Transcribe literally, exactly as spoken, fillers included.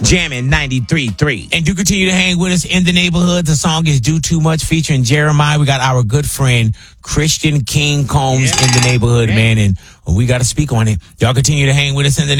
Jamming ninety-three point three. And do continue to hang with us in the neighborhood. The song is Do Too Much featuring Jeremiah. We got our good friend Christian King Combs yeah. in the neighborhood, yeah. man. And we got to speak on it. Y'all continue to hang with us in the